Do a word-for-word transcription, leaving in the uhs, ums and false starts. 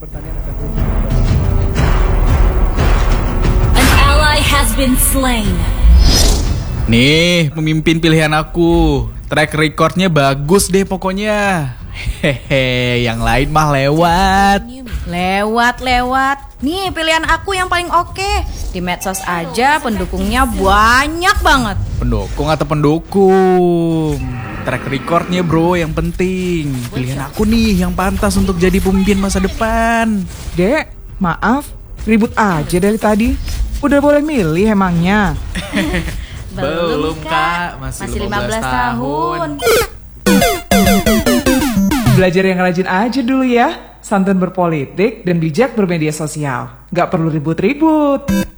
Pertanian akan terus. An ally has been slain. Nih, pemimpin pilihan aku. Track recordnya bagus deh pokoknya. Hehe, yang lain mah lewat. Lewat-lewat. Nih pilihan aku yang paling oke. Di medsos aja pendukungnya banyak banget. Pendukung atau pendukung? Track recordnya bro yang penting. Pilihan aku nih yang pantas untuk jadi pemimpin masa depan. Dek, maaf, ribut aja dari tadi. Udah boleh milih emangnya? Belum kak, masih, Masih lima belas tahun. Belajar yang rajin aja dulu ya. Santun berpolitik dan bijak bermedia sosial. Gak perlu ribut-ribut.